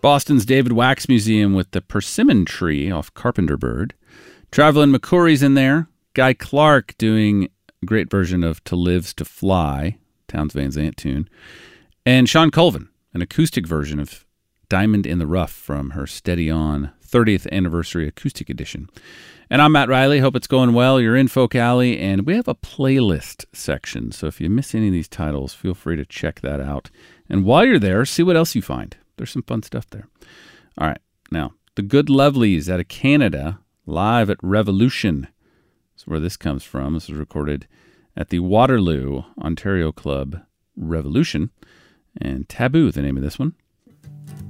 Boston's David Wax Museum with the persimmon tree off Carpenter Bird. Travelin' McCoury's in there. Guy Clark doing a great version of To Live's to Fly, Townes Van Zandt tune. And Sean Colvin, an acoustic version of Diamond in the Rough from her Steady On 30th Anniversary Acoustic Edition. And I'm Matt Riley. Hope it's going well. You're in Folk Alley, and we have a playlist section. So if you miss any of these titles, feel free to check that out. And while you're there, see what else you find. There's some fun stuff there. All right. Now, the Good Lovelies out of Canada, live at Revolution. That's where this comes from. This was recorded at the Waterloo, Ontario Club Revolution. And Taboo, the name of this one.